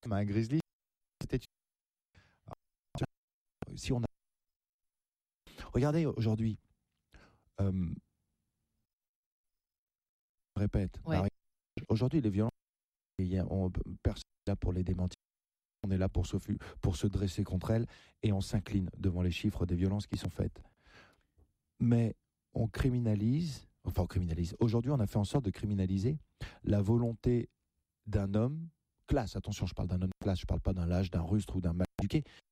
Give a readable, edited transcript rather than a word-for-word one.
un grizzly, c'était si on a... Regardez aujourd'hui, je répète, Ouais. aujourd'hui les violences, personne n'est là pour les démentir. On est là pour se dresser contre elles et on s'incline devant les chiffres des violences qui sont faites. Mais on criminalise. Aujourd'hui, on a fait en sorte de criminaliser la volonté d'un homme classe. Attention, je parle d'un homme classe, je ne parle pas d'un lâche, d'un rustre ou d'un mal éduqué.